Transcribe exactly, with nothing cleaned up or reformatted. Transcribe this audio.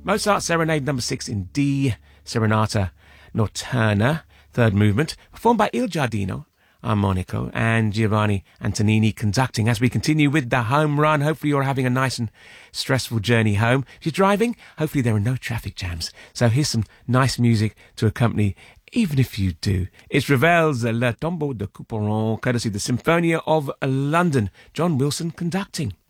Mozart Serenade number six in D, Serenata Notturna, third movement, performed by Il Giardino, harmonico, and Giovanni Antonini conducting. As we continue with the home run, hopefully you're having a nice and stressful journey home. If you're driving, hopefully there are no traffic jams. So here's some nice music to accompany, even if you do. It's Ravel's Le Tombeau de Couperin, courtesy of the Symphonia of London. John Wilson conducting.